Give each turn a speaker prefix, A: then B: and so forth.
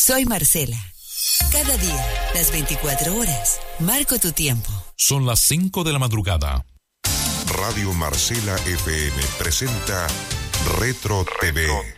A: Soy Marcela. Cada día, las 24 horas, marco tu tiempo.
B: Son las 5 de la madrugada.
C: Radio Marcela FM presenta Retro TV.